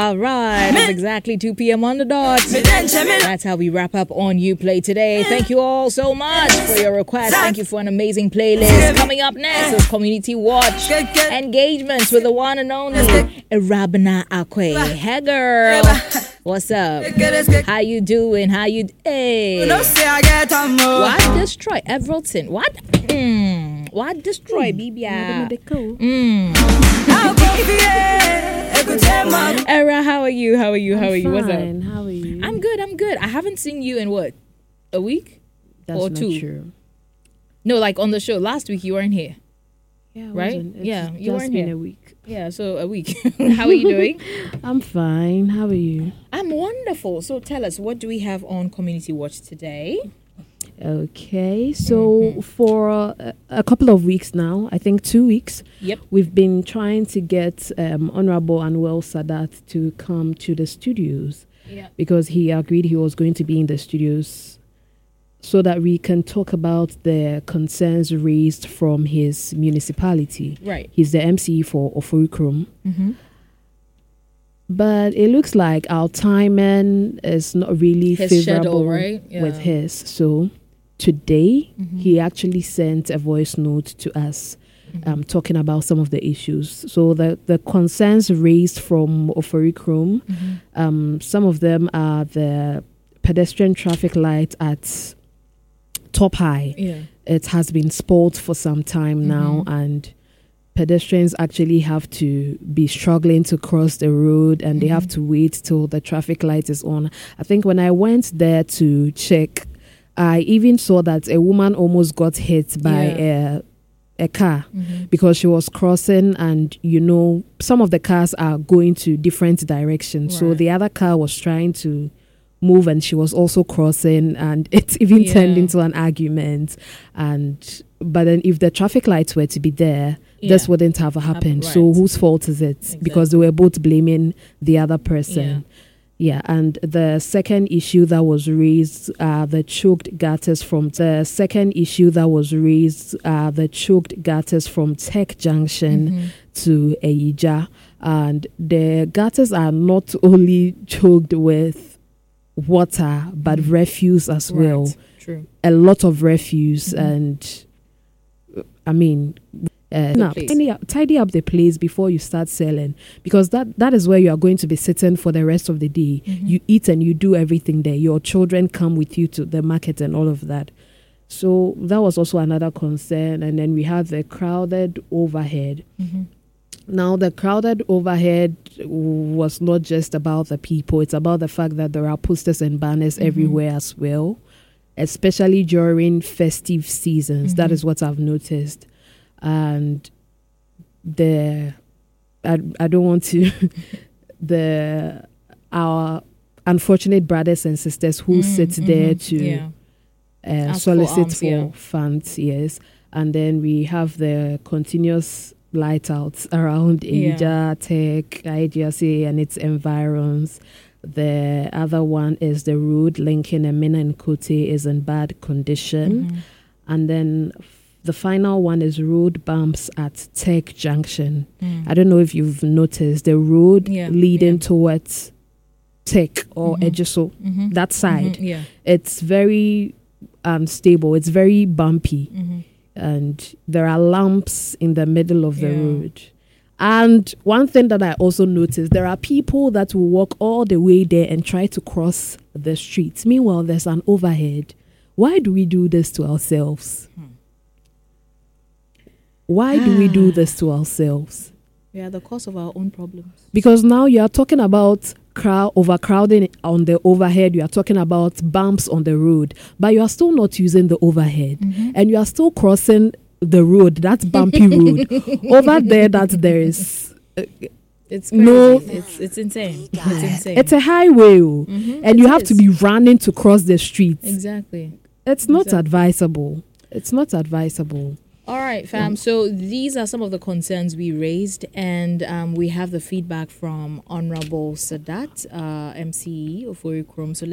All right, it's exactly 2 p.m. on the dot. That's how we wrap up on Uplay today. Thank you all so much for your request. Thank you for an amazing playlist. Coming up next is Community Watch Engagements with the one and only Irabana Akwe. Hey girl, what's up? How you doing? Hey. What? Destroy Everton. What? What? Destroy BBI. Era, how are you? I'm What's up? fine. How are you? I'm good. I haven't seen you in what? A week? That's or not two? true. No, like on the show. Last week you weren't here. Yeah, Right? Yeah, you just weren't been here. a week. Yeah, so a week. How are you doing? I'm fine. How are you? I'm wonderful. So tell us, what do we have on Community Watch today? Okay, so for a couple of weeks now, I think 2 weeks, Yep. we've been trying to get Honorable Anwel Sadat to come to the studios Yeah. because he agreed he was going to be in the studios so that we can talk about the concerns raised from his municipality. Right. He's the MC for Oforikrom. Mm-hmm. But it looks like our timing is not really His favorable schedule, right? with Yeah. his. So today, he actually sent a voice note to us talking about some of the issues. So the concerns raised from Oforikrom, some of them are the pedestrian traffic light at Top High. Yeah. It has been spoiled for some time now, and pedestrians actually have to be struggling to cross the road, and they have to wait till the traffic light is on. I think when I went there to check, I even saw that a woman almost got hit by a car because she was crossing, and some of the cars are going to different directions. So Right. the other car was trying to move, and she was also crossing, and it even turned into an argument. But then if the traffic lights were to be there, this wouldn't have happened. Right. So whose fault is it? Because they were both blaming the other person. Yeah, and the second issue that was raised, the choked gutters from Tech Junction to Eija, and the gutters are not only choked with water but refuse as well. Right. True. A lot of refuse, and I mean, tidy up the place before you start selling, because that is where you are going to be sitting for the rest of the day. You eat and you do everything there. Your children come with you to the market and all of that. So that was also another concern. And then we have the crowded overhead. Now, the crowded overhead was not just about the people. It's about the fact that there are posters and banners everywhere as well, especially during festive seasons. That is what I've noticed. And I don't want to, our unfortunate brothers and sisters who sit there to solicit for funds, yes. And then we have the continuous light outs around Eija, Tech, IGRC and its environs. The other one is the road linking Emina and Kote is in bad condition. And then the final one is road bumps at Tech Junction. I don't know if you've noticed the road leading towards Tech or Ejiso, that side. It's very unstable. It's very bumpy. And there are lamps in the middle of the road. And one thing that I also noticed, there are people that will walk all the way there and try to cross the streets. Meanwhile, there's an overhead. Why do we do this to ourselves? Why do we do this to ourselves? We are the cause of our own problems. Because now you are talking about overcrowding on the overhead. You are talking about bumps on the road. But you are still not using the overhead. And you are still crossing the road, that bumpy road. Over there, there is... It's crazy. No, it's insane. It's insane. It's a highway. And you have to be running to cross the street. Exactly. It's not advisable. It's not advisable. All right, fam. So these are some of the concerns we raised, and we have the feedback from Honorable Sadat, MCE of Oforikrom. So